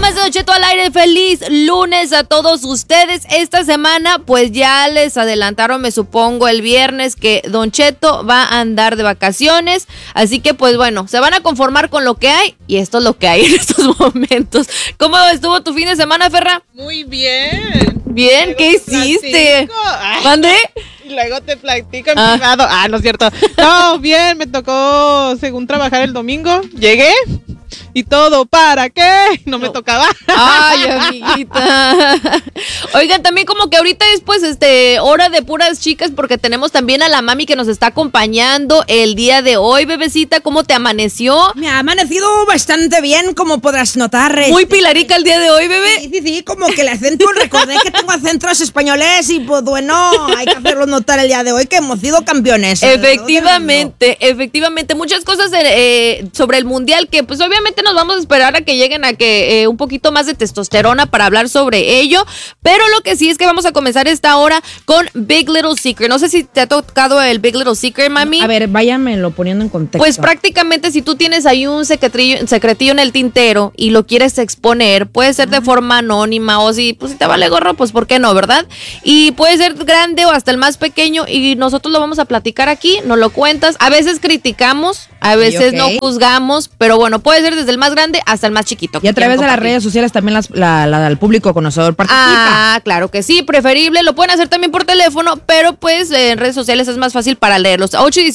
más de Don Cheto al aire, feliz lunes a todos ustedes. Esta semana pues ya les adelantaron, me supongo, el viernes que Don Cheto va a andar de vacaciones, así que pues bueno, se van a conformar con lo que hay y esto es lo que hay en estos momentos. ¿Cómo estuvo tu fin de semana, Ferra? Muy bien. Bien, luego ¿qué hiciste? ¿Mande? Y luego te platico en privado. No es cierto. No, bien, me tocó según trabajar el domingo. Llegué y todo, ¿para qué? No me tocaba. Ay, amiguita. Oigan, también como que ahorita es pues hora de puras chicas porque tenemos también a la mami que nos está acompañando el día de hoy, bebecita. ¿Cómo te amaneció? Me ha amanecido bastante bien, como podrás notar. Muy pilarica el día de hoy, bebé. Sí, como que el acento, recordé que tengo acentos españoles y pues bueno, hay que hacerlo notar el día de hoy que hemos sido campeones. Efectivamente. Muchas cosas sobre el mundial que pues obviamente nos vamos a esperar a que lleguen a que un poquito más de testosterona para hablar sobre ello, pero lo que sí es que vamos a comenzar esta hora con Big Little Secret. No sé si te ha tocado el Big Little Secret, mami. A ver, váyamelo poniendo en contexto. Pues prácticamente si tú tienes ahí un secretillo en el tintero y lo quieres exponer, puede ser de forma anónima o si te vale gorro, pues ¿por qué no, verdad? Y puede ser grande o hasta el más pequeño y nosotros lo vamos a platicar aquí, nos lo cuentas. A veces criticamos, a veces no juzgamos, pero bueno, puede ser desde el más grande hasta el más chiquito. Y a través de las redes sociales también el público conocedor participa. Claro que sí, preferible. Lo pueden hacer también por teléfono, pero pues en redes sociales es más fácil para leerlos.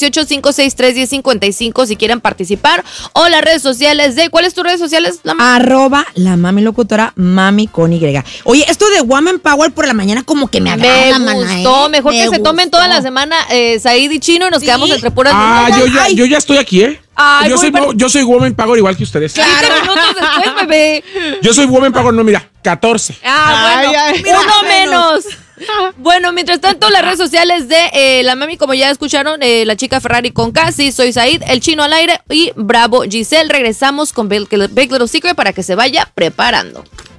818-563-1055 si quieren participar. O las redes sociales de... ¿Cuáles tus redes sociales? @ mami locutora, mami con Y. Oye, esto de Woman Power por la mañana como que me agrada, Me gustó, mejor que se tomen toda la semana Said y Chino y nos quedamos entre puras... Yo ya estoy aquí, ¿eh? Ay, yo soy Woman Power igual que ustedes. 15 minutos después, bebé. Yo soy Woman Power, no, mira, 14. Uno menos. Bueno, mientras tanto, las redes sociales de la mami, como ya escucharon, la chica Ferrari con Casi, soy Said, el Chino al aire y Bravo Giselle. Regresamos con Big Little Secret para que se vaya preparando.